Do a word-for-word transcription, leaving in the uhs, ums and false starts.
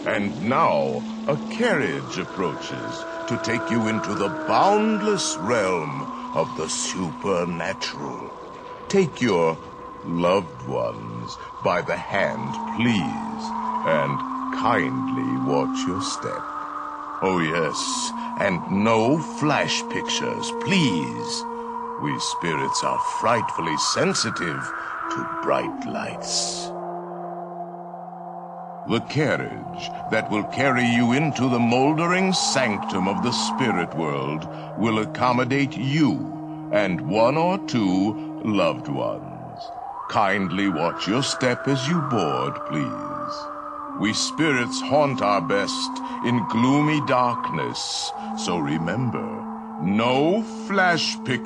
And now, a carriage approaches to take you into the boundless realm of the supernatural. Take your loved ones by the hand, please, and kindly watch your step. Oh, yes, and no flash pictures, please. We spirits are frightfully sensitive to bright lights. The carriage that will carry you into the moldering sanctum of the spirit world will accommodate you and one or two loved ones. Kindly watch your step as you board, please. We spirits haunt our best in gloomy darkness, so remember, no flash pictures.